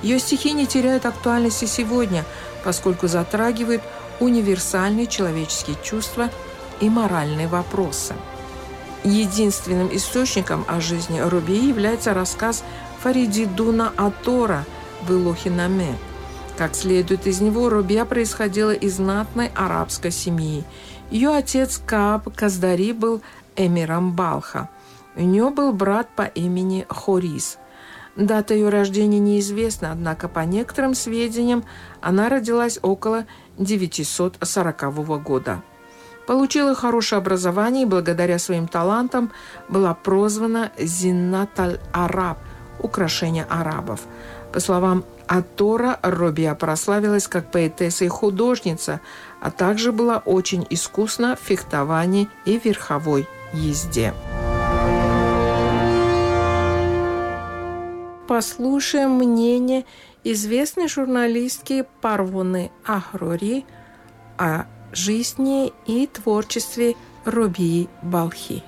Ее стихи не теряют актуальности сегодня, поскольку затрагивают универсальные человеческие чувства и моральные вопросы. Единственным источником о жизни Рубии является рассказ Фаридидуна Ат-Тора «Велохи-Наме». Как следует из него, Рубия происходила из знатной арабской семьи. Ее отец Кааб Каздари был эмиром Балха. У нее был брат по имени Хорис. Дата ее рождения неизвестна, однако, по некоторым сведениям, она родилась около 940 года. Получила хорошее образование и благодаря своим талантам была прозвана Зиннат аль-Араб – украшение арабов. По словам Ат-Тора, Рубия прославилась как поэтесса и художница, а также была очень искусна в фехтовании и верховой езде. Послушаем мнение известной журналистки Парвоны Ахрори о жизни и творчестве Рубии Балхи.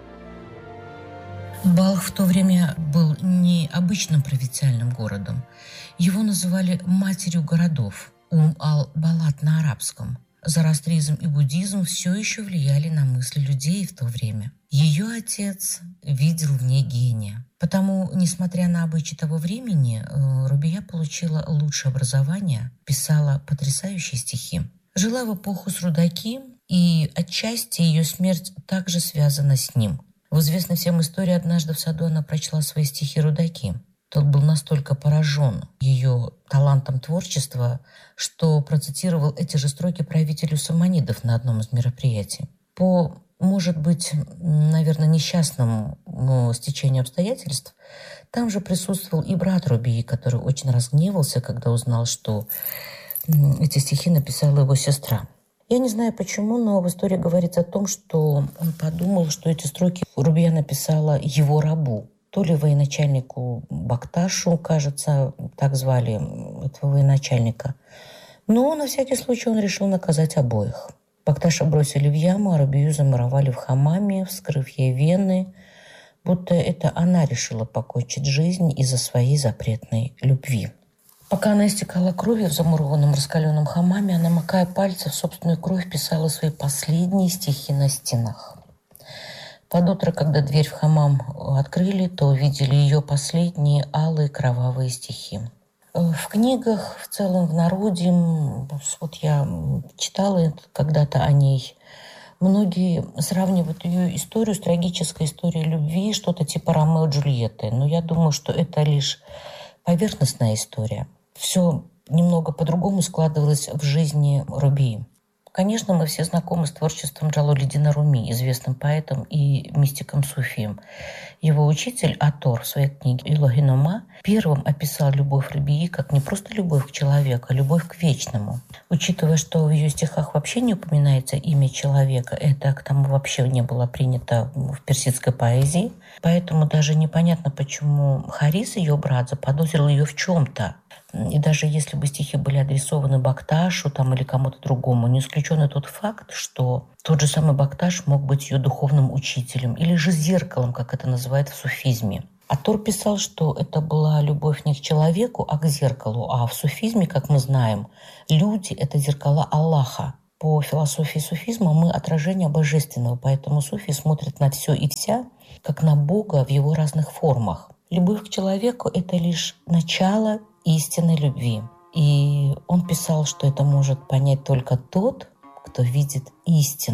Балх в то время был необычным провинциальным городом. Его называли «матерью городов» – Ум-ал-Балат на арабском. Зороастризм и буддизм все еще влияли на мысли людей в то время. Ее отец видел в ней гения. Потому, несмотря на обычаи того времени, Рубия получила лучшее образование, писала потрясающие стихи. Жила в эпоху Срудаки, и отчасти ее смерть также связана с ним. В известной всем истории однажды в саду она прочла свои стихи Рудаки. Тот был настолько поражен ее талантом творчества, что процитировал эти же строки правителю саманидов на одном из мероприятий. По, может быть, наверное, несчастному стечению обстоятельств, там же присутствовал и брат Рубии, который очень разгневался, когда узнал, что эти стихи написала его сестра. Я не знаю почему, но в истории говорится о том, что он подумал, что эти строки Рубия написала его рабу. То ли военачальнику Бакташу, кажется, так звали этого военачальника. Но на всякий случай он решил наказать обоих. Бакташа бросили в яму, а Рубию замуровали в хамаме, вскрыв ей вены, будто это она решила покончить жизнь из-за своей запретной любви. Пока она истекала кровью в замурованном раскаленном хамаме, она, макая пальцы в собственную кровь, писала свои последние стихи на стенах. Под утро, когда дверь в хамам открыли, то увидели ее последние алые кровавые стихи. В книгах, в целом в народе, вот я читала когда-то о ней, многие сравнивают ее историю с трагической историей любви, что-то типа Ромео и Джульетты. Но я думаю, что это лишь поверхностная история. Все немного по-другому складывалось в жизни Рубии. Конечно, мы все знакомы с творчеством Джалалиддина Руми, известным поэтом и мистиком-суфием. Его учитель Ат-Тор в своей книге «Велохи-Наме» первым описал любовь Рубии как не просто любовь к человеку, а любовь к вечному. Учитывая, что в ее стихах вообще не упоминается имя человека, это к тому вообще не было принято в персидской поэзии, поэтому даже непонятно, почему Харис, ее брат, заподозрил ее в чем-то. И даже если бы стихи были адресованы Бакташу или кому-то другому, не исключен и тот факт, что тот же самый Бакташ мог быть ее духовным учителем или же зеркалом, как это называют в суфизме. Ат-Тор писал, что это была любовь не к человеку, а к зеркалу. А в суфизме, как мы знаем, люди — это зеркала Аллаха. По философии суфизма мы отражение божественного, поэтому суфи смотрят на все и вся, как на Бога в его разных формах. Любовь к человеку — это лишь начало истинной любви. И он писал, что это может понять только тот, кто видит истину.